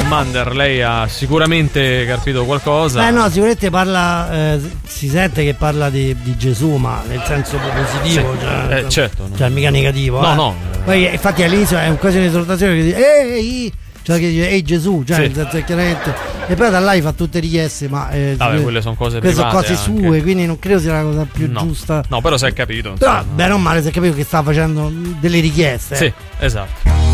Commander, lei ha sicuramente capito qualcosa. No, sicuramente parla, si sente che parla di Gesù, ma nel senso positivo, sì. Certo, cioè mica negativo. No. Poi infatti all'inizio è quasi un'esortazione che dice ehi, cioè che dice ehi Gesù, cioè nel senso chiaramente. E poi da là fa tutte richieste, ma vabbè, quelle sono cose private, sono cose sue, anche. quindi non credo sia la cosa più giusta. No, però si è capito. Però beh, non male, si è capito che stava facendo delle richieste. Sì, esatto.